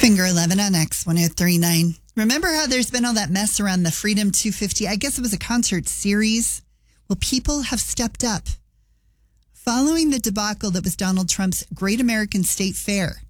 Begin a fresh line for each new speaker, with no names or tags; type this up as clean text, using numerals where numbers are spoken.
Finger 11 on X1039. Remember how there's been all that mess around the Freedom 250? I guess it was a concert series. Well, people have stepped up. Following the debacle that was Donald Trump's Great American State Fair,